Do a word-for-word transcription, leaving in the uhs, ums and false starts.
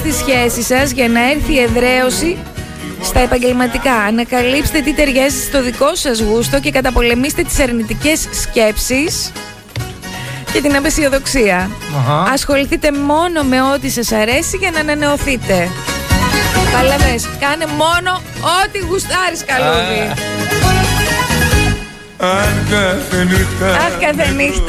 τη σχέση σας για να έρθει η εδραίωση στα επαγγελματικά. Ανακαλύψτε τι ταιριάζει στο δικό σας γούστο και καταπολεμήστε τις αρνητικές σκέψεις και την απεσιοδοξία. Uh-huh. Ασχοληθείτε μόνο με ό,τι σας αρέσει για να ανανεωθείτε. Παλαβές, κάνε μόνο ό,τι γουστάρεις, καλούδι. Αν κάθε νύχτα, Αχ, κάθε νύχτα